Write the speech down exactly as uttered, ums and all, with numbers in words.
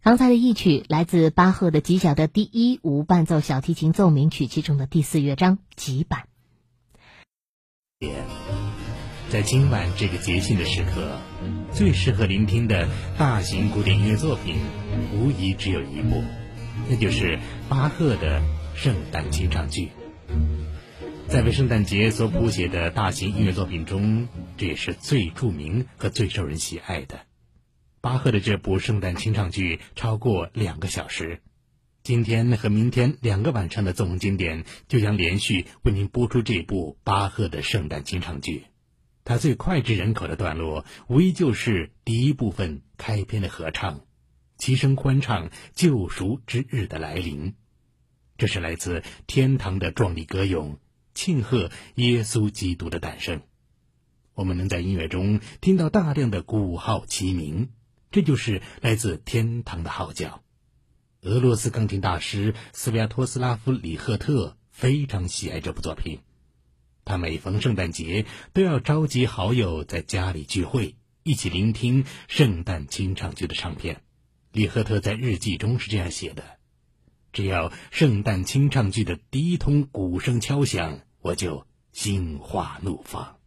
刚才的一曲来自巴赫的极小的第一无伴奏小提琴奏鸣曲其中的第四乐章极版。 在今晚这个节庆的时刻，最适合聆听的大型古典音乐作品无疑只有一部，那就是巴赫的圣诞清唱剧。在为圣诞节所谱写的大型音乐作品中，这也是最著名和最受人喜爱的。巴赫的这部圣诞清唱剧超过两个小时，今天和明天两个晚上的纵横经典就将连续为您播出这部巴赫的圣诞清唱剧。它最脍炙人口的段落无疑就是第一部分开篇的合唱，齐声欢唱救赎之日的来临。这是来自天堂的壮丽歌咏，庆贺耶稣基督的诞生。我们能在音乐中听到大量的鼓号齐鸣，这就是来自天堂的号角。俄罗斯钢琴大师斯维亚托斯拉夫·里赫特非常喜爱这部作品，他每逢圣诞节都要召集好友在家里聚会，一起聆听圣诞清唱剧的唱片。里赫特在日记中是这样写的：只要圣诞清唱剧的第一通鼓声敲响，我就心花怒放。